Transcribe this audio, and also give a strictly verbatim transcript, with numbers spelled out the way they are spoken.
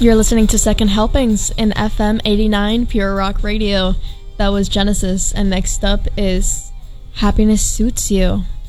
You're listening to Second Helpings in F M eighty-nine Pure Rock Radio. That was Genesis, and next up is Happiness Suits You.